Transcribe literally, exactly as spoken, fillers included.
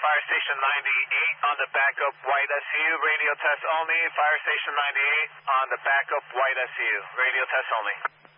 Fire Station ninety-eight on the backup white S U, radio test only. Fire Station ninety-eight on the backup white S U, radio test only.